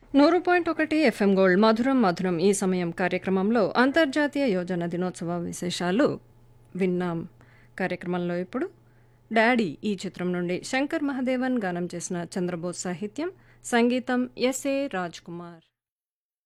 100.1 FM gold మధురం మధురం ఈ సమయం కార్యక్రమంలో అంతర్జాతీయ యోజన దినోత్సవ విశేషాలు విన్నాం. కార్యక్రమంలో ఇప్పుడు డాడీ ఈ చిత్రం నుండి శంకర్ మహదేవన్ గానం చేసిన చంద్రబోస్ సాహిత్యం, సంగీతం ఎస్ఏ రాజ్ కుమార్.